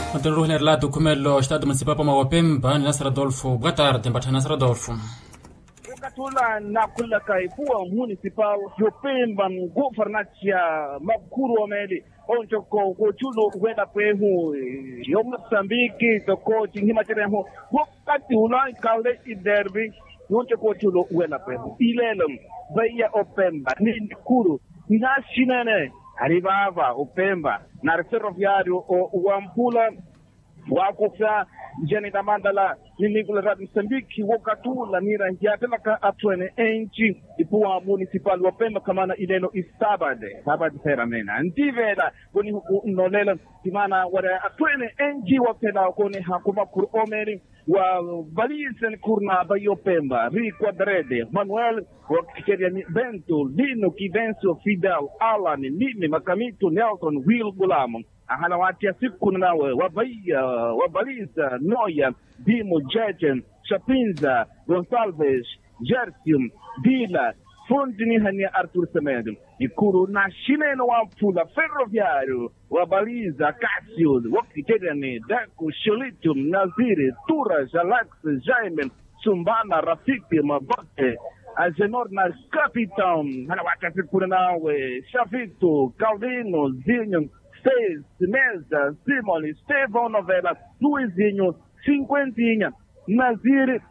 Continuamos nel lado come lo Stato Municipal para Wapemba, Nasser Adolfo. Boa tarde, Mbata Nasser Adolfo. Katula na kula kai kuwa municipal Wapemba governatia makuru omeli oncho ko chulo kwenda pehu yo Mozambique to ko chingima tereho wakati ulai kalde iderbi oncho ko chulo kwenda pehu ilelem baya Wapemba ni kuru na shinene arrivava Wapemba na ferroviario o Wampula wakofa jeni damandala ni Nicola Rad Mozambique wakatula nira njatela ka atwene enchi ipuwa municipal Wapemba kamana ilelo istabade feramena ntivela kuni huku nolela timana wara atwene enchi wakela kone hakuma kur omeri wa valisen kurna bayo Wapemba Riquadrede Manuel wakikeria Bento Lino Kivenso Fidel Alan Lime Makamito Nelson Will Gulamo ahala watia siku nawe wabaliza Noya Dimo Jejen Chapinza Gonçalves Jersium Dila Fundini hania Arthur Semedo ikuru na shineno Wampula ferroviario wabaliza Cassius wakiterani Deco Sholitum Naziri Tura Jalax Jaime Sumbana Rafiki Mabote Agenor na Capitão hala watia siku nawe Chavito Caldino Zinho Seis, Mesa, Simone, Estevão Novela, Luizinho, Cinquentinha, Nazir,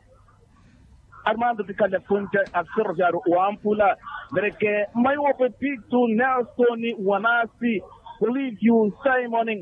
Armando de Califonte, a Ferroviário Wampula, Breque, Maio Pepito, Nelson, Wanasi, Olívio, Simon,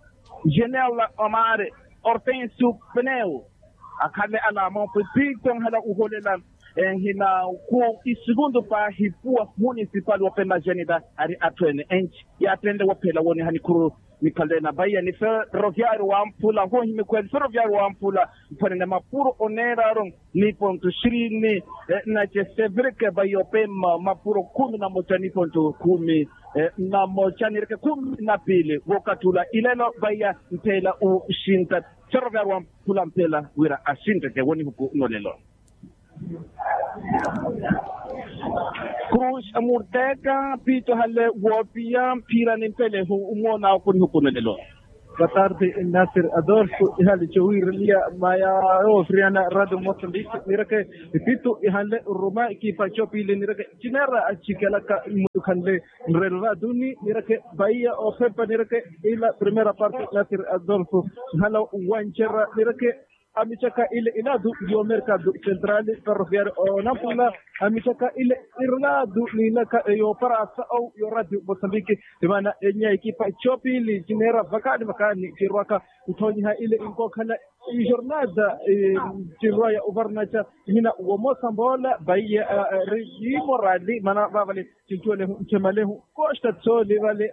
Genela Amare, Hortêncio Pneu, a Cale Anamão Pepito, Hela Uholela, hina ku segundo pa hipua municipal Wapemba Genida ari atwene enchi ya atende wapela woni hani kuru mikalena baya ni ferroviario Wampula ho hime kweli ferroviario Wampula panena mapuro onera ni ponto shirini na chesebreke bayo Wapemba mapuro 11 ni ponto 10 na mochani reke 12 wakatula ilelo baya mpela u shinta ferroviario Wampula mpela wira ashinta ke woni huku nolelo Cruz Amurteca, Pito Hale, Wapia, Pirani Pele, who umona Kunhukunelo. Boa tarde, Nasser Adolfo, Ihale Chowirlia, Maya, Friana, Rado Mozambique, Nirake, Pito, Ihale, Roma, Kipa Chopile, Nirake, Chinera, Chikalaka, Mukanle, Relva Duni, Nirake, Bahia, o Fepa, Nirake, la primera parte, Nasser Adolfo, Halo, Wanchera, Nirake, Amichaka ile iladu yo mercado centrale ferroviario Nampula amichaka ile irladu linaka yo parasa au yo radio Mozambique dimana enya ekipa chopi li genera vakani makani kirwaka utonyiha ile inkokana jornada tirwaya ubarnacha hina wa Mosambola baya regimo radi mana bavale tintole chemale costa tsole vale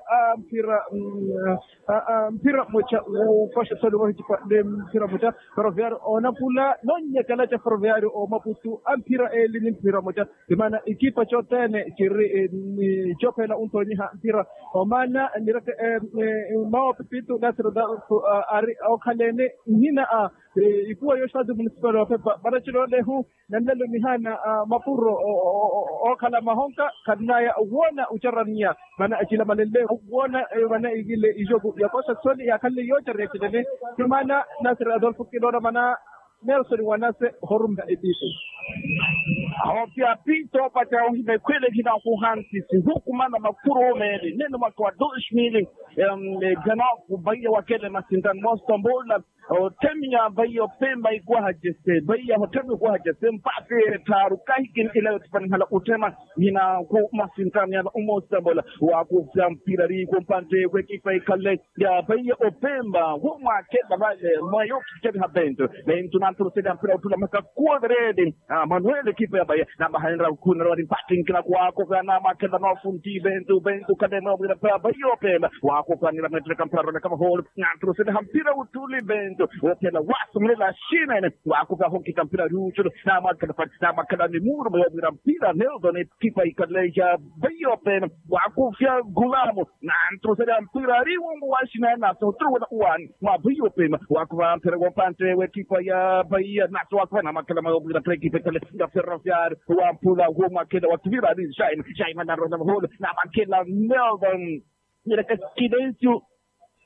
ampira mocha costa tsole wa hipa mpira mocha ferroviario Nampula nonye kala cha ferroviario o Maputo ampira elini mpira mocha dimana ekipa chotene kiri chopela untonyiha mpira omana ndiraka mao pepito Nasser ari okhalene hina ikuwa yo Stade Municipal Wapemba barachilo lehu nandelo mihana mapuro okhala mahonka kadnaya uona ucharania mana achila malele uona wana igile ijogo ya kosa soli ya kalle yote rekidene kumana Nasser Adolfo kidona mana Nelson Wanase horumba edisi Hopia Pito pata ongibe kwele kina kuhansi hukumana makuru meli neno makwa 2000 gana kubaya wakele masindan Mostambola temia bayo Wapemba ikuwa hajese baya hotemi ikuwa hajese mpate tarukai kin ile tupani hala utema hina ku masindan ya Mostambola wako mpira riko mpante wekifa ikale ya bayo Wapemba huma keda vale mayo kikedi habento na intunantro seda mpira utula maka kuadrede Manuel kipa ya baya na mahanra kuna rodi patin kina kwako kana makenda no funti bento kadema bila bayo Wapemba wako kwa nila metreka mpira kama hole nantro seda mpira utuli bento Wapela wasumela shina wako kwa hoki mpira rucho na makenda ni muru bila mpira Nelson kipa ikaleja bayo Wapemba wako fya Gulamo nantro seda mpira riwongo washina na so tru na uan ma bayo Wapemba wako kwa mpira wapante we kipa ya baya na so wako na makenda bila treki pekale ya ferroviario Wampula homa kenda wakivira ni shine na roza hole na makenda Melbourne nireka kidencio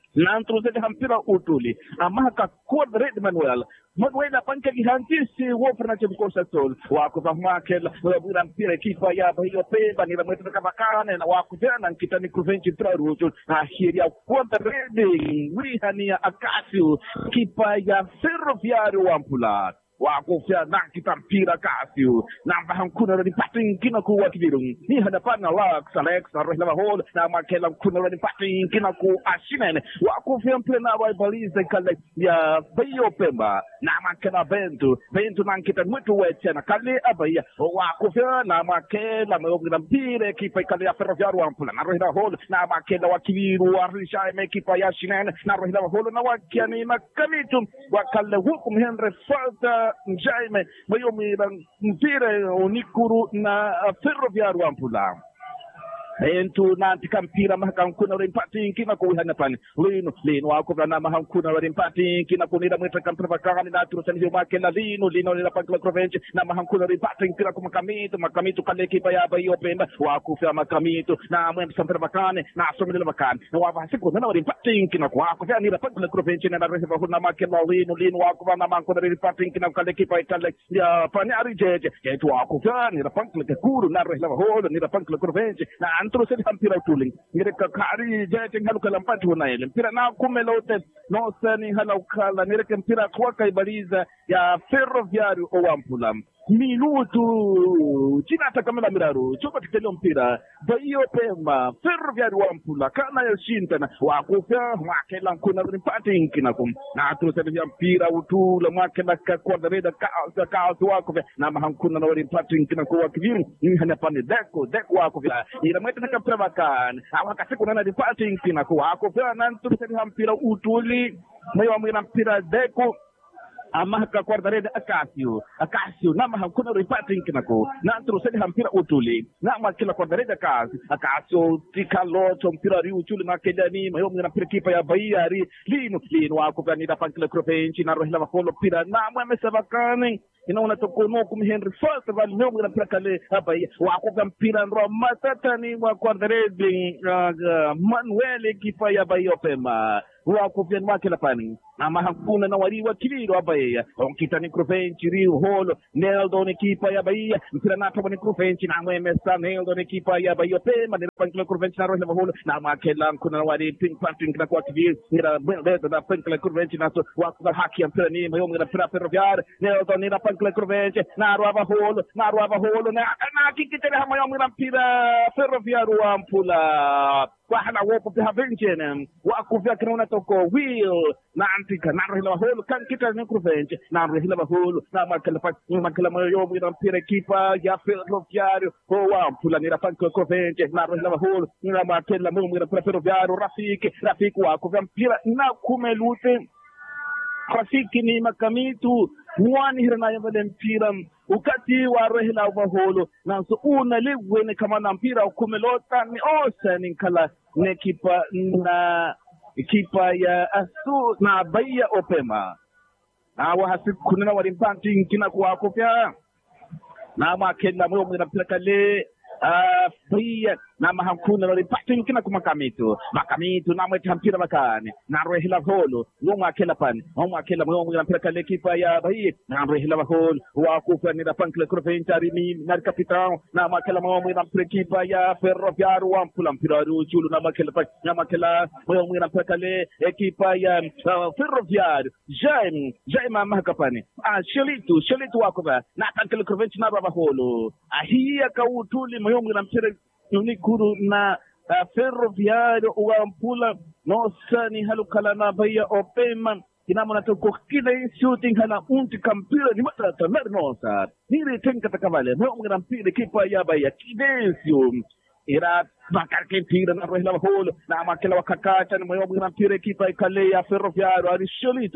Nantro sa hampira utuli. Ama ka kod red Manuel na panka gihantisi wo na chim kosa tol. Wa ko pa makel buran pire kipa ya bayo pe banira mo ta kabakane na wa ko jana kita ni kuvenchi traruto. Akhiri kod red wihania Akasio kipa ya Ferroviário Ampula. Wako fia na kitampira Akasio na bahangkuna rin pating kinaku wakibirung ni hadapan na Alex arrohlava hol na makelang kuna rin pating kinaku Ashinen wako fia plena wa baliza kale ya Bayo Pemba na makela Bento nang kita muito wecha na kale abaya wako fia na makela mpire kipa kale ya Ferroviário Ampula na arrohlava hol na makela wakibiru arisha kipa ya Ashinen na arrohlava hol na wakiani na kamitum wakale hukum Henry falta Jaime mayo mirang mpire unikuru na Ferroviário Ampula. Entu nanti kampira mahangkuna rin pating kinakuha na pan. Lino ako na mahangkuna rin pating kinakunira mo ito kamprabakangan ni naturo sa niyo makela lino nila pagkala province na mahangkuna rin pating kinaku makamito kaleki pa yaba iyo pemba. Wako fya makamito na mo sa kamprabakangan na asom nila makan. Na wapasiko na rin pating kinakuha ako fya nila pagkala province na narehiba na makela lino wako na mahangkuna rin pating kinakaleki pa ikalek ya panyari jeje. Kaya wako fya nila pagkala kuru na rehiba holo nila pagkala province na terus hampir tuling mereka kari jajeng halu kalampat hunaile pira na kumelote no sani halau kala mereka pira kwa kaibaliza ya Ferroviário Ampula minuto chinata kamela miraru choba kitelo mpira Bayo Pemba Ferroviário Ampula kana ya shintana wakufya makela kuna rimpating kinakum na terus ya mpira utula makela kwa dereda ka wakufya na mahangkuna na rimpating kinaku wakibiru ni hanapane deko wakufya ila mwete nakaprabakan awakase kuna na rimpating kinaku wakufya na terus ya mpira utuli mayo mwina mpira deko ama ka kwardareda Akasio na mahangkuna ripating kinako na terus sa hampira utuli na makila kwardareda Akasio tikaloto mpira ri utuli na kedani mayo mga prekipa ya Bahia ri lino wako gani da pankila province na rohila makolo pira na mwamesabakani inaona tokono kum Henry Festival mayo mga prekale Bahia wako gampira ro matatani wa kwardareda Manuel kipa ya Bayo Pemba wako vya makila pani na mahangkuna na wariwa kiliro Bahia on kita ni province rio holo Neldo ni kipa ya Bahia mpira nato ni province na mwemesa Neldo ni kipa ya Bayo Pemba ni pankila province na rohila holo na makela kuna na wari ping panting na kwa TV ngira bendo na pankila province na so wako haki mpira ni mayo ngira mpira Ferroviário Neldo ni pankila province na rohava holo na kikitele mayo ngira mpira Ferroviário Ampula kwa hala wopo pia benjene wako vya kinaona toko wheel na antika na rohila holo kan kita ni province na rohila holo na makala mayo ngira mpira kipa ya Ferroviário Ampula ni pankila province na rohila holo na makala mayo ngira Ferroviário Rafiki wako vya mpira na kumelute Rafiki ni makamitu mwani hirana ya vile mpira ukati wa rohila holo na so unaliwe kama na mpira ukumelota ni osa ni kala ne kipa ya Asu na Bahia Opema na wahasi kunena warimpanti kina kwa kopya na makenda mwe mwe napelekale Bahia na mahangkuna na rimpating kina kumakamito na mwete mpira makane na rohila holo ngoma kela pan ngoma kela mwe na pelekale kipa ya Bahia na rohila holo wakufa ni pankle province ni na kapitan na makela mwe na kipa ya Ferroviário Ampula mpira chulu na makela mwe na pelekale kipa ya Ferroviário Jaime mahakapani Shelito wakufa na pankle province na baba holo ahia kautuli mwe na mpira unikuru na Ferroviário Ampula no sani halukala na Bahia Opema inamona toko kile shooting hana unti kampira ni matata mernosa nire tenka takavale mo ngira mpira kipa ya Bahia Kidensio ira bakarke tira na rohila holo na makela wakakata ni mo ngira mpira kipa ikale ya Ferroviário ari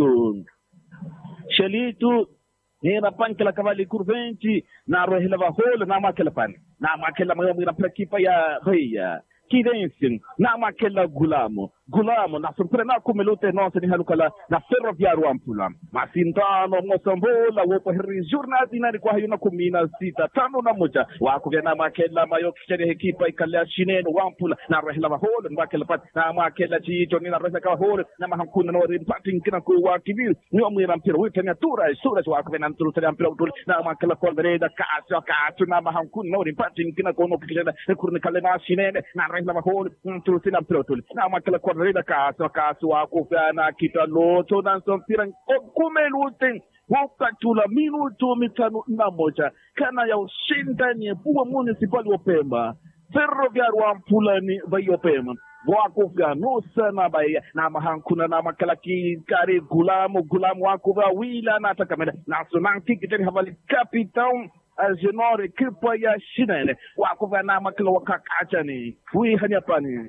Shelito ina pankela kavali kurventi na rohila holo na makela pan na makela mayo ngira kipa ya Bahia Kidensio na makela Gulamo Gulamo na surprena kumelute nosa ni halukala na Ferroviário Ampula masindano mosambola wopo heri jornadi nani kwa hayuna kumina sita tano na moja wako vya na makela mayo kichari ekipa ikalea shineno Ampula na rehla maholo mbakela pat na makela chicho ni na rehla kaholo na mahankuna na wari mpati nkina kuwa kibiri niwa mwira mpira witanya tura wako vya na nturu tali mpira utuli na makela kwa vereda kasu na mahankuna na wari mpati nkina kono kikishada kurni kale na shinene na rehla maholo nturu tali mpira utuli na makela kwa vereda kasu wako vya na kita loto na mpira kumelute wakatula minuto mitano na moja kana ya ushindani buwa municipal Wopemba Ferroviário Ampula ni Wopemba wako vya nusa na baya na mahankuna na makalaki kari gulamu wako vya wila na atakamena na sunanki kiteni havali Capitão Agenor ekipa ya shinene wako vya na makala wakakachani hui hanyapani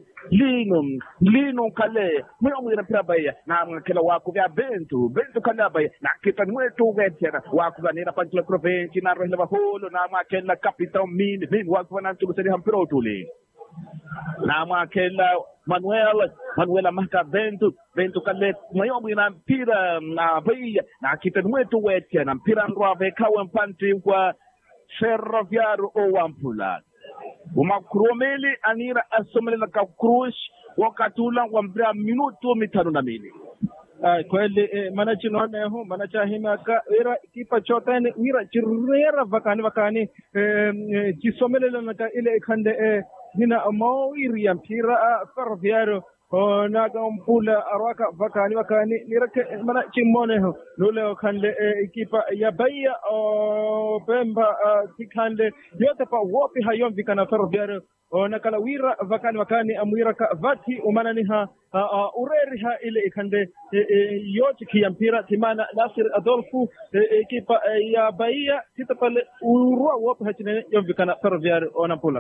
lino kale mwe mwira prabaya na makala wako vya bentu kale baya na kita mwetu wetena wako vya nira pankila provinci na rohila baholo na makala Capitão mini wako vya nantu kusari hampiro tuli na makela Manuela maka bentu kale mayo mwina mpira na baya na kita mwetu wetena mpira nrove kawe mpanti kwa Ferroviário Ampula umakuromeli anira asomelela ka Cruz wakatula wambra minuto mitano na mili kweli manachi noneho manacha himaka era kipa chotane wira chirera vakani chisomelela naka ile khande nina mawiri ya mpira Ferroviário na Ampula arwaka vakani nirake mana chimoneho lule khande ekipa ya Bahia Pemba kikhande yote pa wopi hayo vikana Ferroviário na kala wira vakani amwira ka vati umananiha ureriha ile khande yote kiyampira timana Nasir Adolfo ekipa ya Bahia titapale urwa wopi hachine yovikana Ferroviário Ampula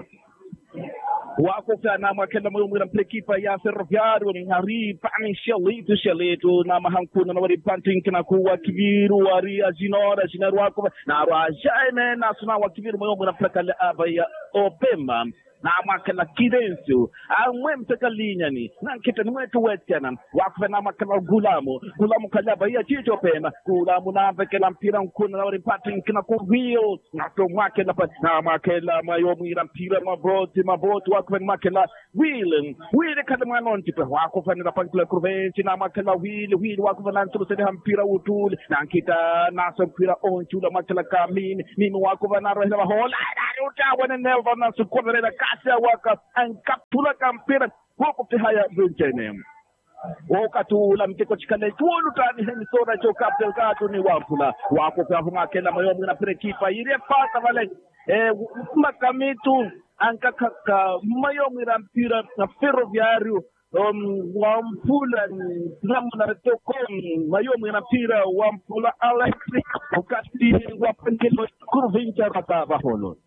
wako na makenda moyo mwira mprekipa ya Ferroviário ni hari pani shelito na mahankuna na wari panting na kuwa kibiru wari azinora jinaru wako na rajaine na suna wa kibiru moyo mwira prekale Bahia Opemba na makala Kidencio amwe mtekalinya ni na kita mwetu wetena wako na makala gulamu kala Bahia chicho Pemba gulamu na vekela mpira nkuna na wari panting na kuwio na to makela na makela moyo mwira mpira maboti wako na makela wile kada manonti pe wako na pankula province na makela wile wako na ntulu sede mpira utuli na kita na so mpira onchula makela kamini mimi wako na rohela hola utawa na nelva na sukorera kasya waka ankapula kampira wako haya bunchene wakatula mteko chikale tuolu tani heni sora cho kaptel katu ni Ampula wako kwa makela moyo na prekipa ile pata vale makamitu ankakaka mayo mwira mpira na Ferroviário Ampula namna tokom mayo mwira mpira Ampula Alex wakati wapengelo kurvincha ratava holo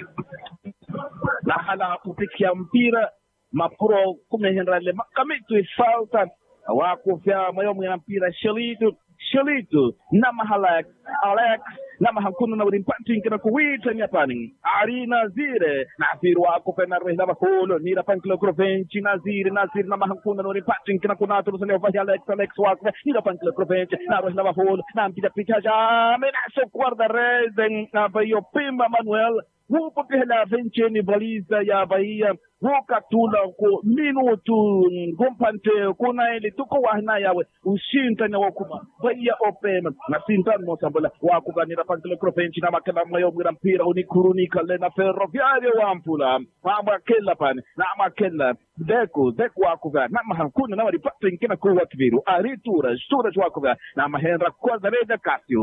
na hala kupikia mpira mapuro kumehenrale makamitu ifalta wako vya mayo mwira mpira Shelito na mahala Alex na mahankuna na urimpati nkina kuwita nyapani Arina Zire na ziru wako pena rehla baholo nira pankilo provinci Nazire na mahankuna na urimpati nkina kunatu rusane wahi Alex wako nira pankilo provinci na rehla baholo na mpita pita jame na so guarda reden na Bahia Pemba Manuel wupo pihela venceni baliza ya Bahia wakatula ko minutu gompante kuna ile tuko wahna yawe ushinta na wakuma Bahia Opemba na sinta mosambola wakuganira pankilo provinci na makala mayo mwira mpira unikurunika lena Ferroviário Ampula mama kella pane na makella deko wakuga na mahankuna na walipata nkina kuwa kiviru aritura wakuga na mahenra kwa zareda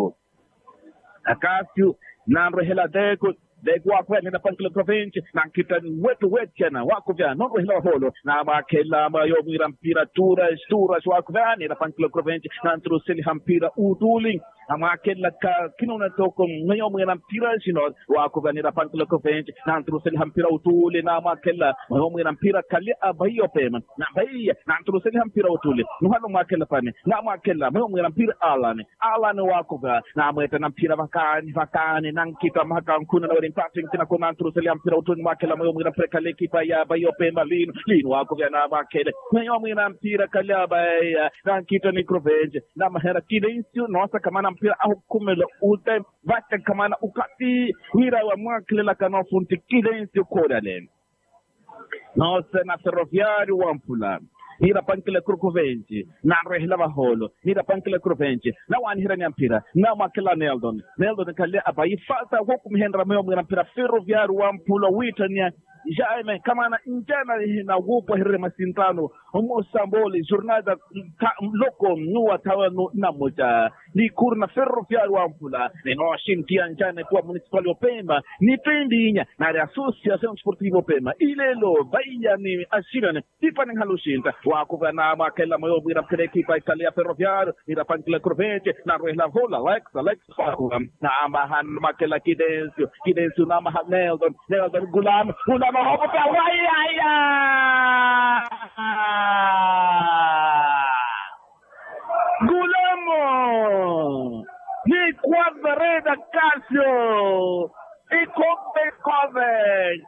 Acácio na rohela deko wako na pankilo province na kita wetu wetena wako vya no rohela holo na makela mayo mwira mpira tura wako vya na pankilo province na ntruseli hampira uduli na makela ka kinona toko mayo mwira mpira sino wako vya na pankilo province na ntruseli hampira uduli na makela mayo mwira mpira kali Bahia Opemba na Bahia na ntruseli hampira uduli nuhalo makela pane na makela mayo mwira mpira Alan wako vya na mweta na mpira vakani na kita makankuna na passing tina konantro sa liampira utun makela mo mira prekale kipa ya bayo pemba lino ako vya na makele ngayon mira mpira kalya bay rankita ni Provenje na mahera kidensio nosa kamana mpira au kumelo ulte vata kamana ukati wira wa makela kana funti kidensio kodalen nosa na Ferroviário Wampula Nira pankile Provenje na rehla baholo nira pankile Provenje na wan hira nyampira na makela Neldon kalya abai falta hukum henra mo mira mpira Ferroviário Wampula witania Jaime kamana njana na wupo hire masintano homo samboli jornada loko nuwa tawano na moja ni kurna Ferroviário Wampula ni no shintia njana kwa municipal Pemba ni tendinya na Associação Esportiva Pemba ilelo baia ni ashirane tipani halushinta wako na makela moyo mira ekipa italia Ferroviário ira pankile Provenje na rehla vola Alex na amahan makela Kidensio na amahan Neldon Gulam mahopo pa waya Gulamo ni Quadreda Casio e Coppe Cove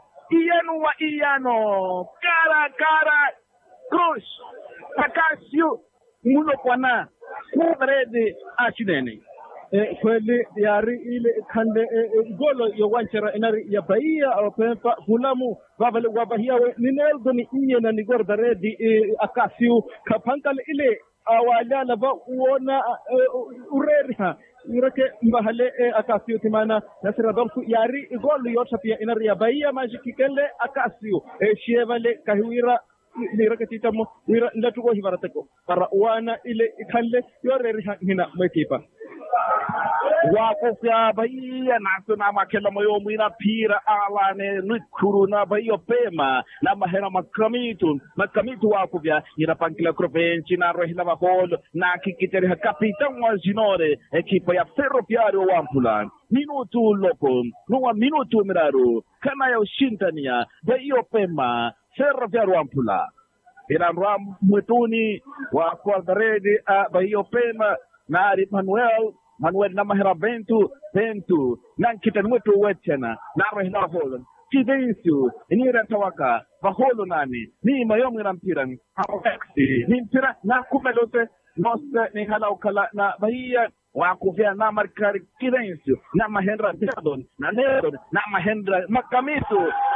Iano cara Cruz Acasio muno kwana Quadrede accidente kweli yari ile kande golo yo wanchera enari ya Bahia au Pemba Gulamu babale wabahia we ni Neldon inyena ni gorda redi Akasiu kapankal ile awalala ba uona ureriha irake mbahale Akasiu timana Nasir Adolfo yari golo yota pia enari ya Bahia majikikele Akasiu shevale kahiwira liraka titamo wira ndatugo hibaratako para wana ile ikalle yoreriha hina mwekipa wako fya Bahia naso na makela moyo mwina pira alane nukuru na Bahia Pemba na mahera makamitu wako fya ina pankila Provenje na rehla baholo na kikiteri kapitan wa Ginore ekipa ya Ferroviário Wampula minutu loko nuwa minutu miraru kana ya ushintania Bahia Pemba Ferroviário Wampula ina mwituni wa Quadrede Bahia Pemba na Manuel na mahera Bentu nang kita mwetu wetena na rehla holo Kidensio ni retawaka baholo nani ni mayomu na mpira ni mpira na kumelote noste ni halaukala na Bahia wakuvia na markari Kidensio na mahendra Neldon na mahendra Makamitu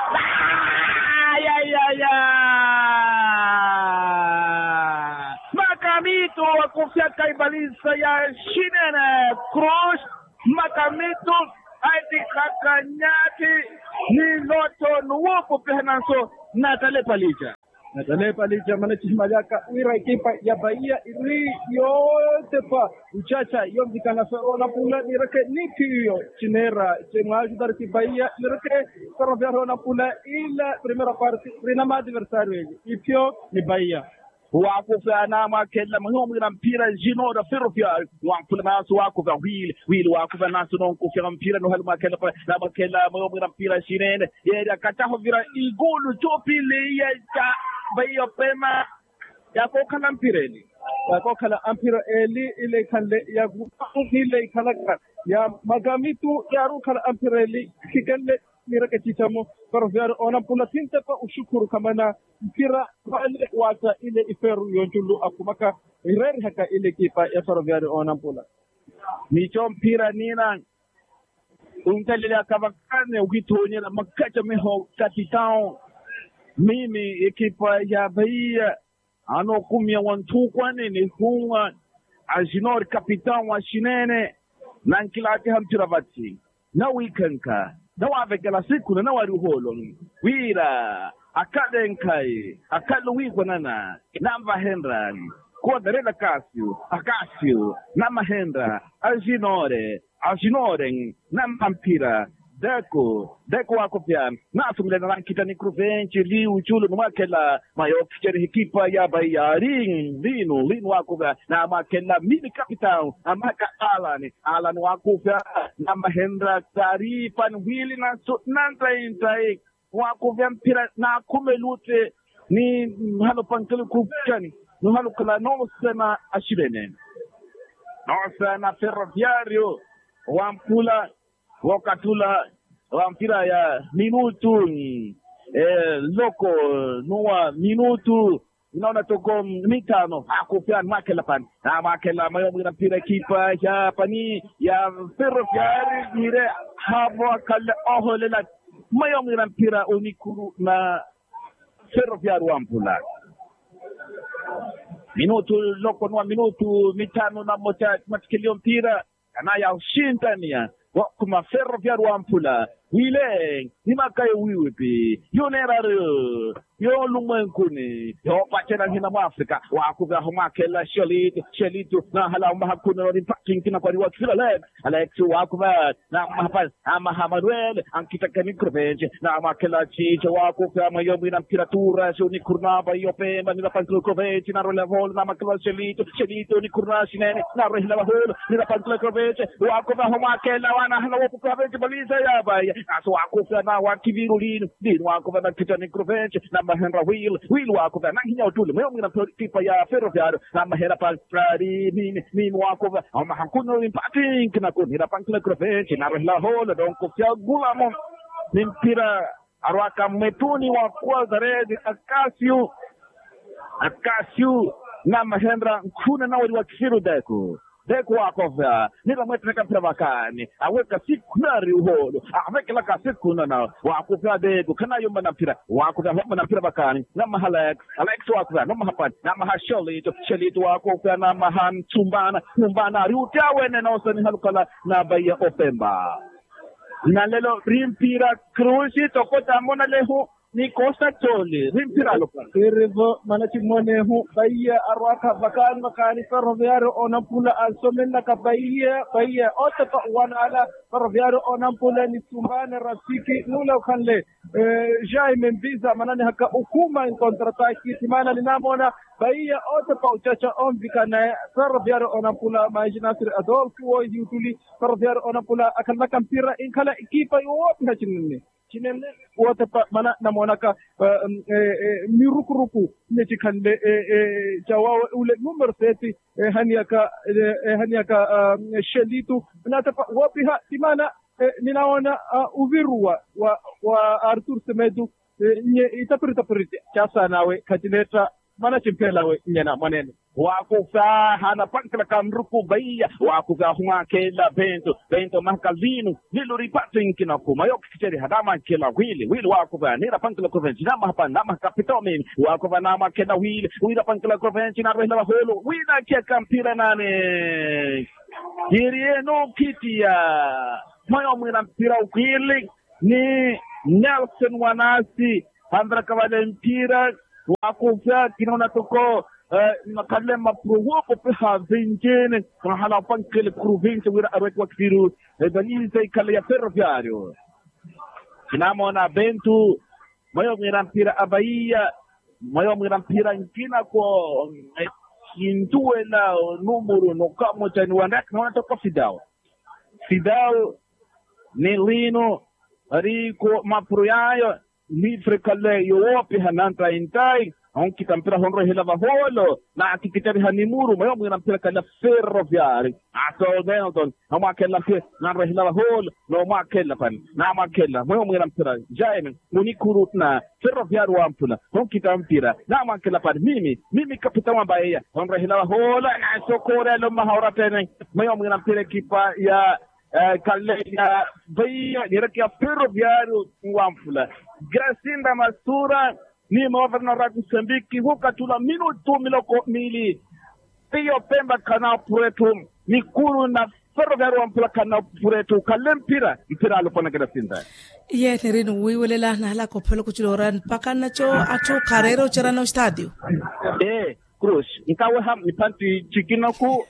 Makamitu wakufia kaibalisa ya Shinene Cruz Makamitu aidi kakanyati ni loto nuwopo pehananso Natale Palija manachi malaka wira ekipa ya Bahia iri yote pa uchacha yomdikana Ferona pula nirake nikiyo chinera chengaji darki Bahia nirake Ferroviário pula ila primera parte rinama adversario ipyo ni Bahia wako fya na makela mhomu na mpira jino da Ferroviário wako naso wako vya wili wako vya naso non kufya mpira no halma kela na makela mhomu na mpira shinene yeye kataho vira igulu topile ya Bahia Pemba yako kala mpireni yako kala mpira eli ile kale ya ile kala ya magamitu ya rukala mpireli kikale niraka chitamo Ferroviário Wampula tinta pa ushukuru kamana mpira wale wata ile iferu yonjulu akumaka ireri haka ile kipa ya Ferroviário Wampula nicho mpira nina untalile akavakane ukitonya na makacha meho katitao mimi ekipa ya Bahia ano kumia wantukwane ni hunga Ginore kapitan wa Shinene na nkilati hamtiravati na wikanka na wavekela siku na waruholo wira akadenkai akaluwigwa nana namba Henra Quadreda Casio na mahendra Ginore na mpira Deco wako pia na sumile na kita ni Provenje liu chulo mwakela mayokere ekipa ya Bahia lino wako pia na makela mini kapitan amaka Alan wako pia na mahendra tarifa nwili na so nantai wako pia mpira na kumelute ni halo pankele kupchani no halo kala no sema ashirene no sana Ferroviário Wampula wakatula wa mpira ya minutu loko nuwa minutu inaona toko mitano akupia makela pan na makela mayo mwana mpira kipa ya pani ya Ferroviari dire habo kala oholela mayo mwana mpira unikuru na Ferroviari wampula minutu loko nuwa minutu mitano na moja matikilio mpira anaya ushindania kuma Ferroviari wampula wile ni makaye wiwipi yoneraru yo lumwenkuni yo pachena hina Afrika wakuva homakela shelitu na hala mahakuna no impacting kina kwa riwa kila Alex wakuva na mahapa ama Manuel ankitaka microvenje na makela chicha wakuva mayo bina mpiratura so ni kurnaba yo pemba ni pantulo crovenje na rola vol na makela shelitu ni kurna sinene na rola vol ni pantulo crovenje wakuva homakela wana hala wakuva venje baliza ya baya aso wakuva na wakivirulino din wakuva na kitani crovenje na mahenra wheel wakuva na hinya utule mwe mwana tipa ya Ferroviari na mahera pa fradi ni wakuva ama hakuno impacting kina ko hira pankla crovenje na rola hole donc kufia gulamo nimpira arwaka metuni wa kwanza redi Akasio na mahenra kuna na wali wa kifiru deko wakova nila mwete neka mpira bakani aweka siku nari uholo aweka laka siku na wakova deko kana yomba na mpira wakova na mpira bakani na mahalex wakova na mahapani na mahasholito wakova na mahan tumbana riutia wene na osani halukala na baya Opemba na lelo rimpira cruci tokota mona leho ni Costa Tole rimpira loka Revo manati mone hu baya arwaka bakani Ferroviari onampula alsomena ka baya otaka wana ala Ferroviari onampula ni tumbana rafiki nula kanle Jaime Mbiza manani haka ukuma in kontrataki timana ninamona baya otaka uchacha ombika na Ferroviari onampula maji Nasir Adolfo wo yutuli Ferroviari onampula akalaka mpira inkala ikipa yote na chinene wote mana namonaka mirukuruku nechikande chawawe ule numero 30 haniaka shelitu natapa wapiha timana ninaona uvirua wa Arthur Semedu itapirite chasa nawe katileta mana chimpelawe nyana manene wakufa hana pankla kamruku baya wakufa humakela bento makalvino lilo ripating kinakuma yok kicheri hadama kela wili wakufa nira pankla province nama hapa nama kapitome wakufa nama kela wili pankla province na rehla holo wina kia kampira nane hirieno kitia mayo mwina mpira ukili ni Nelson Wanasi andra kavale mpira wakufa kinona toko makale mapruwo pe havinjene kwa hala pankele province wira arek wakiru daliza ikale ya Ferroviari kinamona bentu mayo mirampira abaiya mayo mirampira nkina ko kintuwe na numero no kamo tani wandak na toka Fidao Nelino Rico mapruyayo livre kale yopi hananta intai onki kampira honro hela baholo na akikitari hanimuru mayo mwana mpira kala Ferroviari aso Denton ama kella pia na hela baholo no makella pan na makella mayo mwana mpira Jaime munikuru na Ferroviari wampula onki kampira na makella pan mimi kapitana baya honro hela baholo na sokore lo mahawra tene mayo mwana mpira kipa ya kale ya baya niraki Ferroviari wampula Gracinda Masura ni governor Msambiki huka tula minutu miloko mili iyo Pemba kana puretu mikuru na Ferroviari wampula kana puretu kalempira mpira alopona Gracinda ye terino wiwelela na hala kopelo kuchiloran pakana cho acho karero cherano stadio Cruz ikawe ham ni panti chikinoku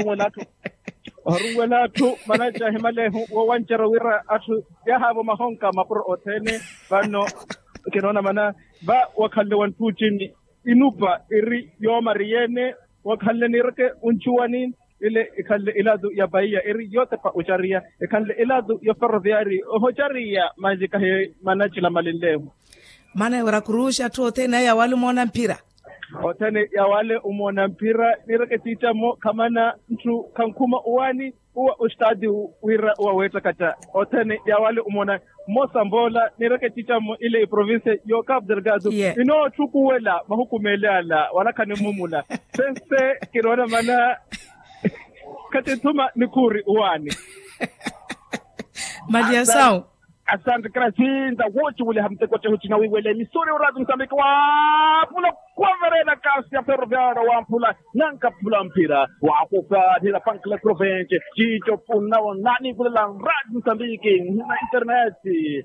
horungwelatu manaja himale wanchara wira atu ya habo mahonka mapro otene bano kinona mana ba wakalle wan Putin inupa iri yoma riene wakalle nirke unchuani ile ikalle iladu ya baiya iri yote pa ucharia ikalle iladu ya Ferroviari hocharia majika he manachila malilemu mana wara kurusha tu otena ya wale mwana mpira otene ya wale umona mpira nirke titamo kamana mtu kankuma uwani uwa ustadi wira uwa weta kata otene ya wale umona Mosambola nireke chicha mo ile province yo Cabo Delgado ino chuku wela mahukumele ala wala kanimumula sense kirona mana kati tuma nikuri uwani Malia sao asante krasinda wote wale hamtekote hutina wiwele misori uradu msambiki wa pula kwa verena kasi ya ferroviária wa pula nanka pula mpira wa kufa dira pankla province chicho puna nani pula radu msambiki na internet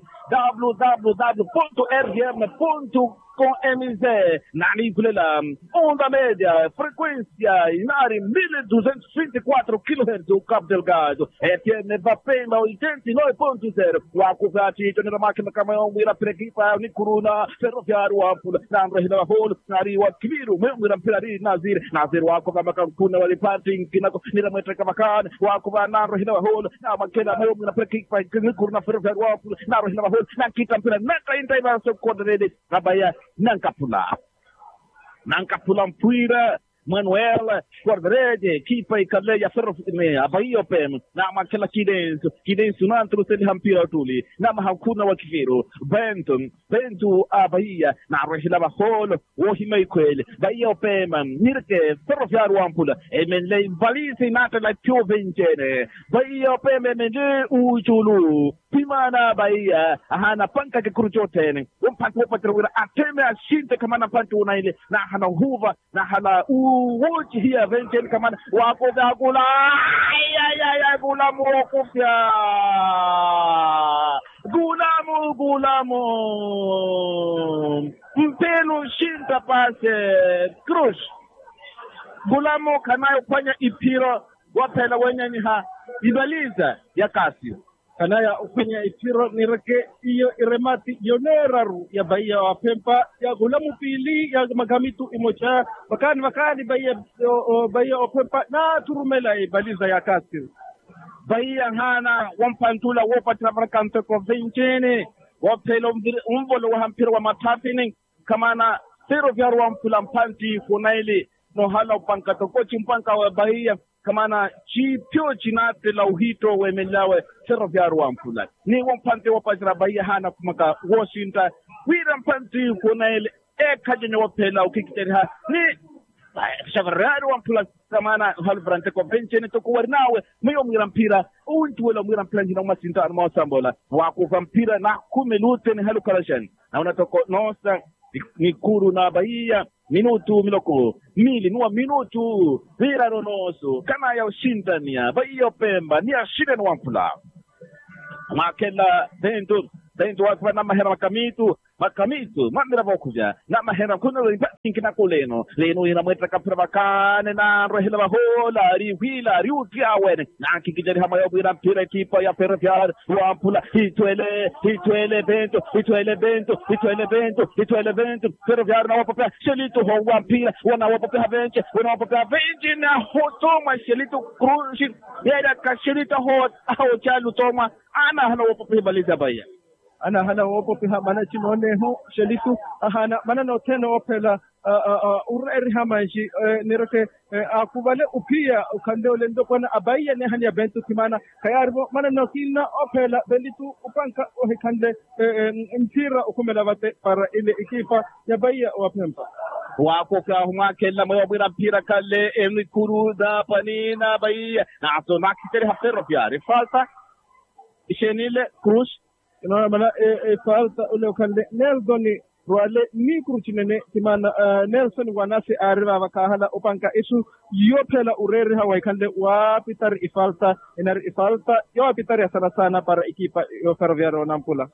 www.rgm.com.mz nani pula la onda media frequência inari 1224 kHz Cabo Delgado FM Vapemba 89.0 wa kufa chicho nira makina kama yomwira prekipa ni kuruna ferroviária wa pula namra hila holo nari wa kibiru mwira mpirari nazir wako kama kuna wali party kinako nira mwetra kama kan wako ba namra hila holo na makena mwira prekipa ni kuruna ferroviária wa pula namra hila holo na kita mpira neta inta so kodrede rabaya nankapula mpira Manuel Guardarede equipa ikaleya ferroviária Bahia Pem na makela kidenso nantro seli hampira tuli na mahakuna wa kiviru Bento a Bahia na rehila baholo wohimai kwele Bahia Pem nirke ferroviária wampula emenle valise nata la pio vencene Bahia Pem emenle ujulu Pimana Bahia hana panka ke kurjotene wompatu wapatrawira ateme ashinte kama na pantu unaile na hana huva na hana wote hii venture kama wako gula gulamu wakufya gulamu mpelo shinta pase crush gulamu kanayo kufanya ipiro wapela wenye ni ibaliza ya kasi kanaya ufanya ipiro nireke iyo iremati yoneraru ya Bahia wa Pemba ya gulamu pili ya magamitu imocha makani Bahia wa Pemba na turumela ibaliza ya kasi Bahia hana wampantula wopatra vakante provinciene wapelo umbolo wa hampira wa matafini kamana ferroviária wa mpula mpanti kunaili no hala upanka tokochi mpanka wa Bahia kamana chipyo chinate la uhito wemelawe ferroviária wa mpula ni wampante wapatra Bahia hana kumaka Washington wira mpanti kunaili kajenye wapela ukikitera ni ferroviária wa mpula kamana halbrante convention to ko nawe meyo mpira untu wala mpira njina masinta ma sambola wa ku vampira na kumelute ni halu kalashan na unatoko nosa ni kuru na Bahia minutu miloko mili nuwa minutu vira ronoso kana ya ushindania Bahia Pemba ni ashire no wampula makela dentro wa na mahera makamitu mamira bokuja na mahera kuno linkina kuleno leno ina mwetra kapra bakane na rohila bahola riwila riutia wene na kikijari hama yobu ina mpira ekipa ya ferroviária wa mpula itwele bento ferroviária na wapopea shelito ho mpira wana wapopea venche na hotoma shelito crush yada kashelito ho chalu toma ana hana wapopea baliza Bahia ana hana wopo piha mana chinone ho shelitu hana mana no teno opela ureri hamaji nirake akubale upia ukande olendo kona Bahia ne hanya bentu kimana kayarbo mana no kina opela belitu upanka ohikande mpira ukumela bate para ile ekipa ya Bahia wa Pemba wako ka humakela moyo bwira mpira kale emikuru da panina Bahia na so nakitere ferroviária falta ishenile Cruz ina mana falta ule ukande Nelson wale ni kuruchinene timana Nelson wanasi arriba wakahala upanka isu yopela ureri hawa ikande wa pitar ifalta inar ifalta yo pitar ya sana para ekipa yo ferroviária nampula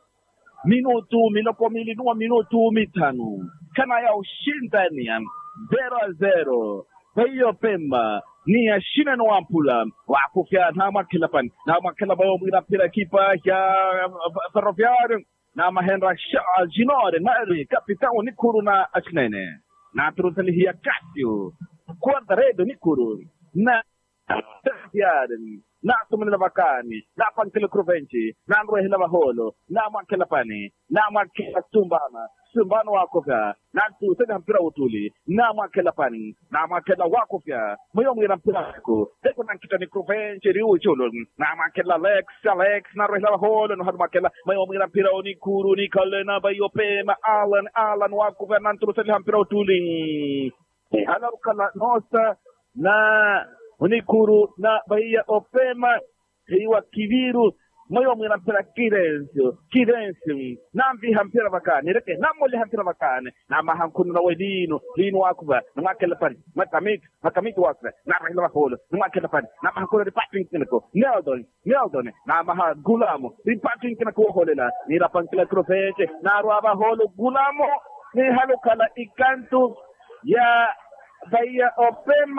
minutu mitano kana ya ushindania 0-0 Bahia Pemba ni ashina no wampula wakufya na makela bayo mwira pira ekipa ya ferroviária na mahendra Ginore Mari kapitao Nikuru na Achnene na turutali hiya Casio Guardarede Nikuru na ferroviária na tumela bakani na pankele Province na rohela baholo na makela pani na makela tumbana sumbano wako vya nantu sasa mpira utuli na mwakela pani na mwakela wako vya moyo mwira mpira ko deko nankita ni province riu chulo na mwakela Alex na rehla holo no mwakela moyo mwira mpira Unikuru ni kalena bayo pema Alan wako vya nantu sasa mpira utuli hala kala nosa na Unikuru na baia opema hiwa kiviru moyo mwira mpira kidensi nambi hampira bakane reke namole hampira bakane na mahankunu na wedino lino wakuba na mwakela pani makamit wakra na rahila holo na mwakela pani na mahankunu repating kinako Neldon na maha gulamo repating kinako holela ni rapankila krofete na ruaba holo gulamo ni halukala ikantu ya baia opema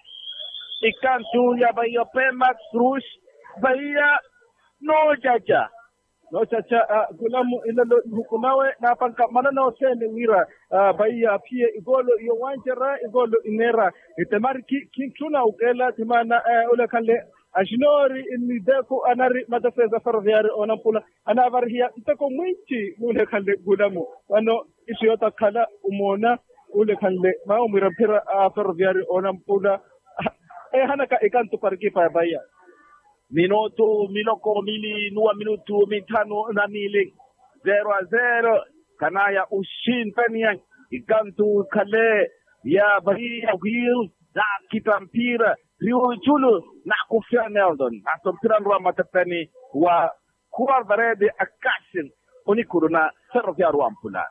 Cruz baia no chacha gulamu ilalo hukunawe na panka manana osende wira baia pia igolo iyo wanjera igolo inera itemari kintuna ukela timana ule kanle ajinori inni deko anari matafeza ferroviario onampula anavarhia itako mwinchi ule kanle gulamu wano isiyota kala umona ule kanle maumira mpira ferroviario onampula hanaka ikantu parikipa baia minuto miloko mili nuwa minutu mitano na mili 0-0 kanaya ushintania ikantu kale ya bahia wheel na kitampira riu chulu na kufia Neldon asompira nwa matatani wa kuwa varede akasin Unikuru na Ferroviario Wampula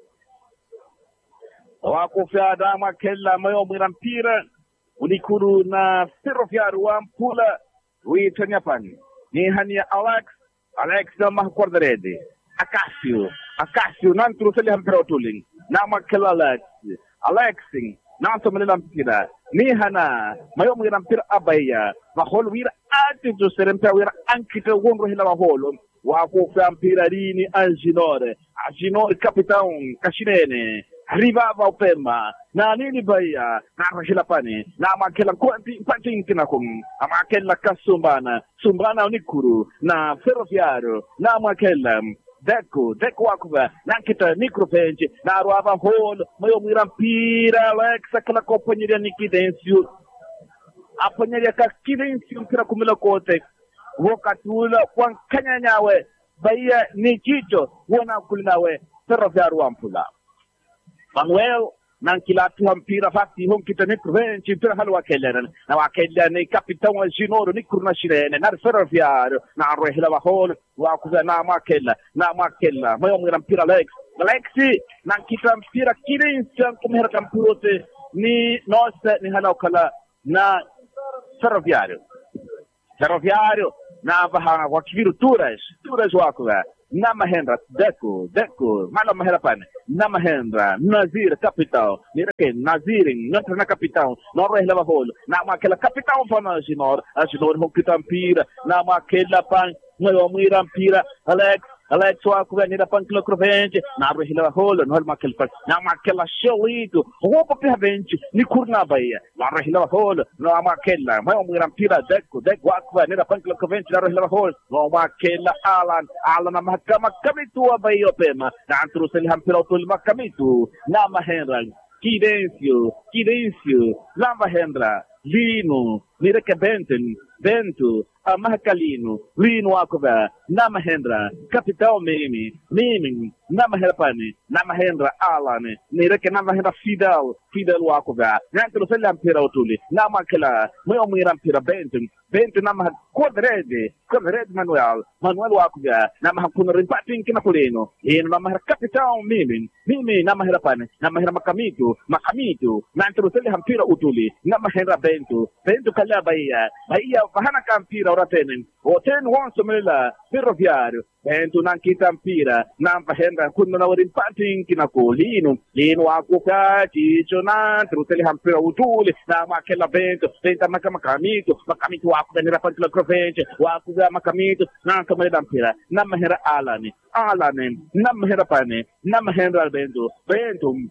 wa kufia dama kella mayo mwirampira Unikuru na Ferroviario Wampula Uitanya pani ni hania Alex na mahkordarede Akasio nantru sali hampira utuling na makela Alexing nanto manila mpira ni hana mayo mwira mpira abaya maholo wira atitu serempia wira ankita wonro hila maholo wako fa mpira rini Aginore capitão Kashinene Rivava upema na nini baia na rahila pani na makela kwanti kinakum amakela kasumbana Unikuru na Ferroviario na makela Deko wakuva nankita micropenche na ruava holo moyo mwira mpira Alex akala kompanyeria Nikidencio apanyeria Kidencio mpira kumila kote wakatula kwa kanyanyawe baia ni chicho wana kulinawe Ferroviario Wampula Manuel nankilatu mpira fati honkita ni province mpira halu wakelera na wakella ni capitão Aginoro ni kurna shirene na Ferroviario na rehla wahol wakuza na makella moyo mwira mpira Alexi nankita mpira Kidencio kumhera kampurote ni nosa ni hala ukala na Ferroviario na bahana wakiviru Turas wakuza na Mahendra Deko mala mahera pane na Mahendra Nazir capital nireke Nazirin natra na capital no rehla baholo na makela capital pana Aginor honkita mpira na makela pan moyo mwira mpira Alex wakuva nira pankilo krovente na rehla baholo no makela pan na makela sholito hopo pia benchi ni kurna baia na rehla baholo no makela moyo mwira mpira Deko wakuva nira pankilo krovente na rehla baholo no makela Alan na makamitu wa baio pema na antruseli hampira utul makamitu na Mahendra Kidencio Lamba Hendra Lino nireke Bento Mahakalino Lino wakuva na Mahendra Capitão Mimi na Maherapani na Mahendra Alan nireke na Mahendra Fidel wakuva na antruseli hampira utuli na makela moyo mwira mpira Bento na Quadrede Manuel wakuva na mahakuna rimpating kinakulino na mahera Capitão Mimi na Maherapani na mahera Makamitu na antruseli hampira utuli na Mahendra Bento kala baia bahana kampira oratenen oten wonso mela Ferroviario Bento nankita mpira na Mahendra kunno na rimpating kinakulino lino wakuva chicho na antruseli hampira utuli na makela Bento makamito wakuva nira pankila krovente wakuva makamito na kamela mpira na Mahera Alan na Mahera pane na Mahendra Bento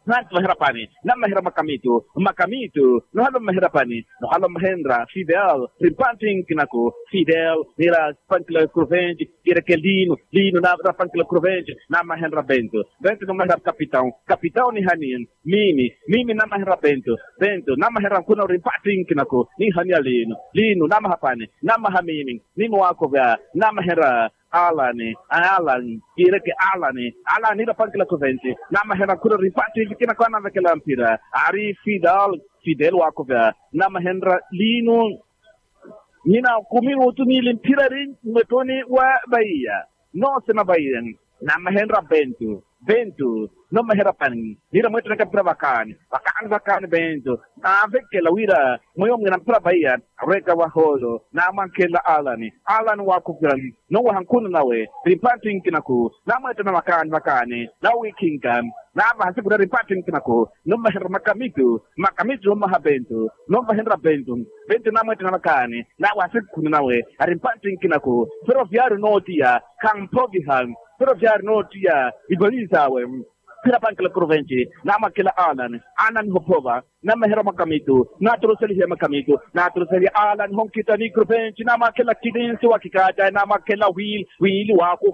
Nat maherapani, na makamito, no halo maherapani, no halo mahendra, Fidel, ripanting kinako, Fidel, nila pankila Crovente, tira que lino na pankila Crovente, na mahendra bento no maherap capitão ni hanin, mimi na maherap bento, na maherap kuna ripanting kinako, ni hania lino, na mahapani, na mahamiming, ni mwako vya, na mahera, Alan, kira ke Alan ni dapat kila Crovente, nama hera kura ripati kina kana vekela ampira, Ari Fidel wakovia, nama hendra lino, nina kuminu tu ni limpira rin, metoni wa Bahia, no sena Bahia, nama hendra bento, no maherapan, nira muito naquela vacan bento, na vekela wira, moyom na pra Bahia, reka waholo, na mankela Alan wakovia, no wahankuna nawe, ripating kinako, na muito na vakane, na wikingan, na mahasig na ripating kinako, no mahera makamito mahabento, no mahera bento na muito na vakane, na wasig kuna nawe, ripating kinako, pero viaro no tia, kang pogihan, pero viaro no tia, ibaliza we, Pira pankila Crovente, nama kila Alan hopova, nama hera makamito, naturoseli hema makamito, naturoseli Alan honkita ni Crovente, nama kila kidinsi wakikaja, nama kila wili wako,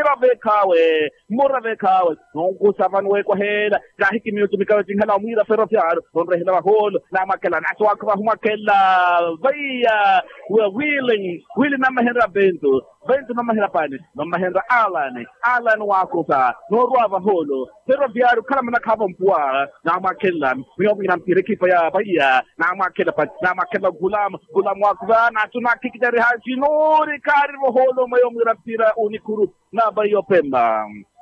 mora vekawe, nongo savanwe kwa hela, kahiki minutu mikawa jinghala umira ferrofiaro, onre hela waholo, nama kila naswa kwa huma kila, vaya, wili nama hera bento nama hera pani, nama hera Alan wako sa, norwa waholo, ferroviário kala mana kava mpua na makela miomi na mpireki pa ya Bahia na makela gulam wakwa na tuna kikidari haji nori kari holo miomi na mpira unikuru na Bahia Pemba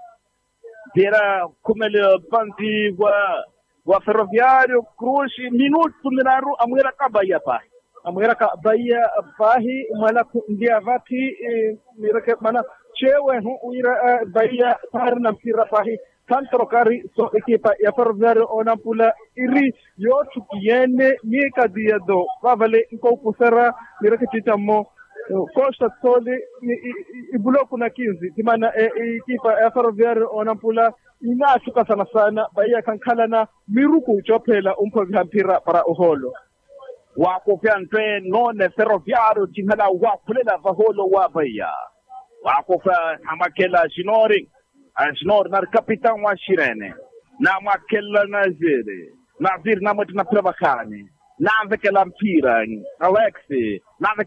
tira kumele banti wa ferroviário cruci minuto minaru amwera ka Bahia pa amwera ka Bahia pahi mala ndia vati mirake mana chewe hu uira Bahia par na mpira pahi Santrokari so ekipa ya Ferroviário Onampula iri yo tukiene mika dia do vavale inko kusera mirake titamo Costa Sole ibuloko na 15 timana ekipa ya Ferroviário Onampula inashuka sana Bahia kankalana miruku chophela mphampira para uholo wako fiantwe none Ferroviário tinghala wakhulela vaholo wa Bahia wako fa amakela Sinori Anjnor na capitão wa Shirene na makela Nazir na muito na Pravakani na vekela mpira Alexi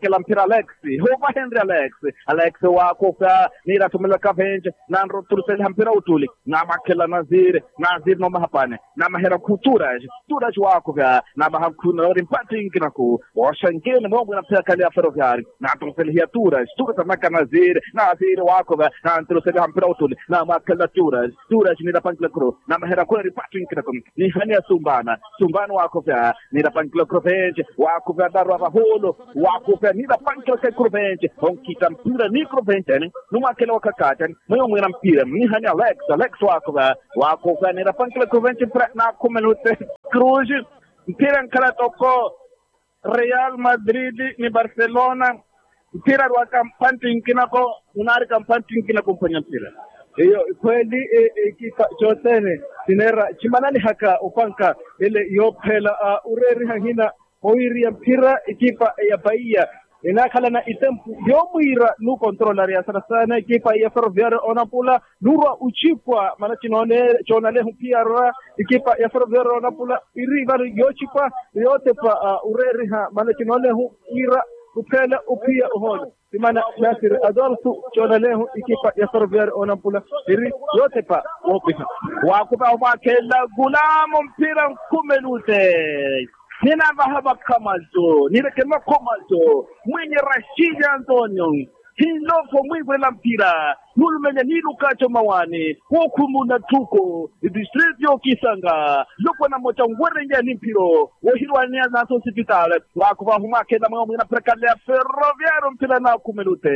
Hova Henry Alex wako fa nira tumela Cavenge na roturse hampira utuli na makela Nazir no mahapane na mahera culturas wako fa na mahakuna rimpating kinako washankene mo na pia kali Ferroviário na tumsel hiaturas tuka maka Nazir wako fa na roturse hampira utuli na makela turas nira pankla kro na mahera kula rimpating kinako ni hania sumbana wako fa nira pankla Crovente wako fa darwa holo wako fa nira pankla Crovente onkita mpira ni Crovente numa kela wakakata moyo mwina mpira ni hania Alex wako fa nira pankla Crovente na kumenute Cruz mpira nkala toko Real Madrid ni Barcelona mpira wa kampanti kinako unari kampanti kinako mpanya mpira iyo kweli ekipa chotene sinera chimanani haka upanka ile yophela ureri hangina oiri ya mpira ekipa ya Bahia inakhala na itempu yomuira nu controller ya sana ekipa ya Ferroviário Onampula nurwa uchipwa mana chona le mpira ekipa ya Ferroviário Onampula iri bari yochipwa yote pa ureri ha mana chinole ira upela upia uholo simana Nasir Adolfo chona le ekipa ya Ferroviário Onampula iri yote pa opisa wakupa makela gulamo mpira kumenute Nina vahaba kamazo, nilekema komazo, mwenye Rashidi Antonio, hilofo mwiwe la mpira, nulumenya nilukacho mawani, hukumu na tuko, district yo Kisanga, lukwa na mocha ngwere nja nimpiro, wahirwa niya na hospitale, wakuwa humake na mwenye na prekalea Ferroviário mpira na kumelute.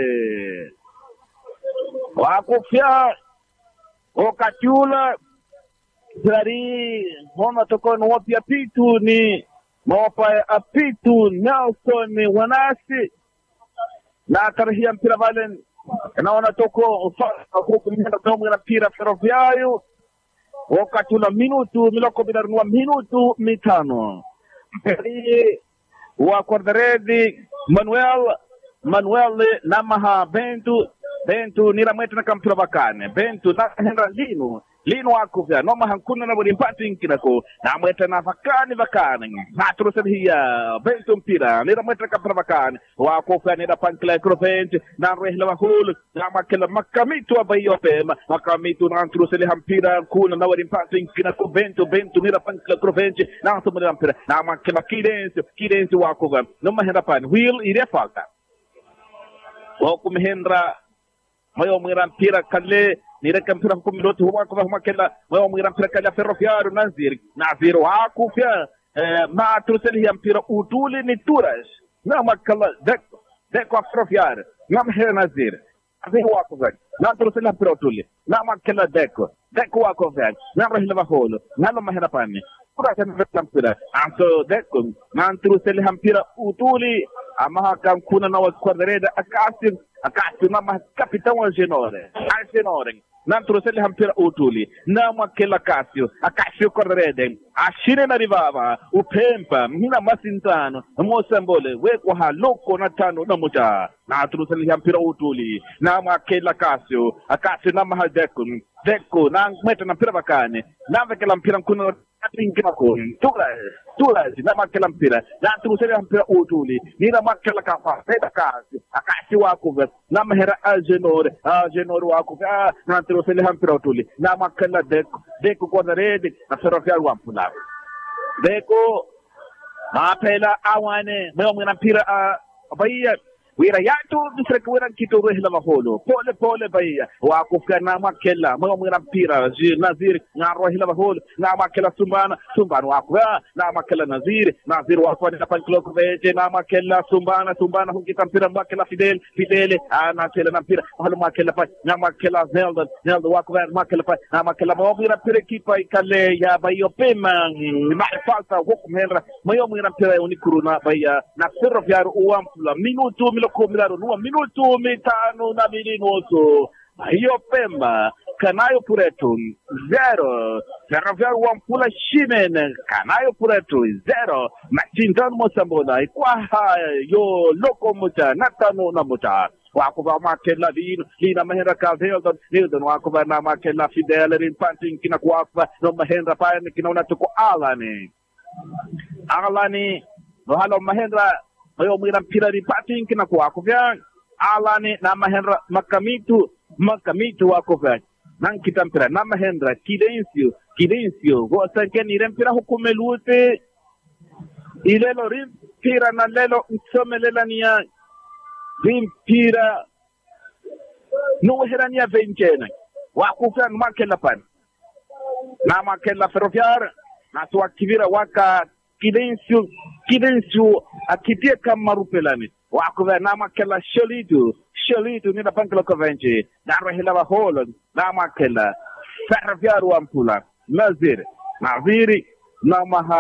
Wakufia, okachula, zari, hona toko nwapia pitu ni, Mopa apitu Nelson Wanasi na tarihia mpira valen na wanatoko huku mhenda tomu na mpira Ferroviário wakati la minutu miloko bidarunwa minutu mitano mperi wa Corderedi Manuel namaha Bentu nira mwete na kampira bakane Bentu na henra Lino akuvya noma hankuna na bodi mpati inkinako na mwete na vakane naturu hiya Bentu mpira nira mwete na kampira bakane wakufya nira pankila ekroventi na rehla wahulu na makela makamitu wa bayo pema makamitu na anturu hampira kuna na bodi mpati inkinako Bentu nira pankila ekroventi na anturu nira mpira na makela kidensi wakuvya noma henra pani wheel iria falta wakumhendra mayo mwira mpira kale nireka mpira kumiloto huwa kela mayo mwira mpira kale Ferroviário Nazir wakufya ma truseli ya mpira utuli ni turas na makala deko Ferroviário na mhe Nazir wakufya na truseli ya mpira utuli na makala deko wakufya na rahila baholo na lo mahera pani kura kana mpira anto deko na truseli ya mpira utuli amaha kankuna na Corderedi akasi na capitão Agenore na truseli hampira utuli na makela Cássio Corderedi ashine na rivava upempa mina masintano mosambole weko haloko na tano na muta na truseli hampira utuli na makela Cássio na mahadeko na meta na mpira bakane na vekela mpira kuna atingako tulas na makela mpira na truseli hampira utuli nina makela Cássio wakuvya na mahera Agenore wakuvya na truseli hampira utuli na makela deko Corderedi na Ferroviário wampula deko mapela awane mwena mpira Bahia wira yatu disreka wira kito rehla maholo pole Bahia wakufya na makela mwena mpira Nazir na rehla maholo na makela Sumbana wakufya na makela Nazir wakufya na panklo veje na makela Sumbana hukita mpira makela Fidele na tela na mpira halo makela pa na makela Zelda wakufya makela pa na makela mwena mpira kipa ikale ya Bahia pema ma falta hukumhendra mwena mpira unikuru na Bahia na Ferroviário uampula minutu miloko nua minutu mitano na milinoso hiyo pemba kanayo puretu 0 Ferroviário wampula Shimen kanayo puretu 0 Machindan Mosambola kwa yo loko muta natano na muta wakuva makela lina mahera Hilton wakuva na makela Fidele rimpanting kina kuwakuva no mahera payan kina unatuko Alani no halo mahera mayo mwira mpira ripating kina kuwakuvya Alani na mahera makamitu wakuvya nang kita mpira na mahera Kidencio gosa ni mpira hukumelute ilelo mpira na lelo msomelela niya mpira no herania venkena wakuvya makela pan na makela Ferroviário na tuakivira waka Kidencio akitia kama marupelani wakuvya na makela Sholito nina pankelo kovenche na rahila baholo na makela Ferroviário wampula Nazir na maha